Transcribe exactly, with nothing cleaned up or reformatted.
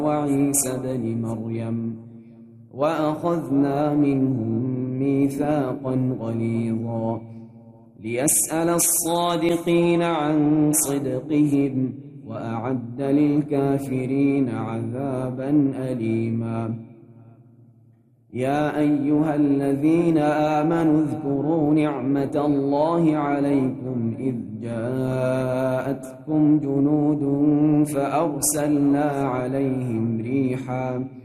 وعيسى بن مريم وأخذنا منهم ميثاقا غليظا ليسأل الصادقين عن صدقهم وأعد للكافرين عذابا أليما. يا أيها الذين آمنوا اذكروا نعمة الله عليكم إذ جاءتكم جنود فأرسلنا عليهم ريحا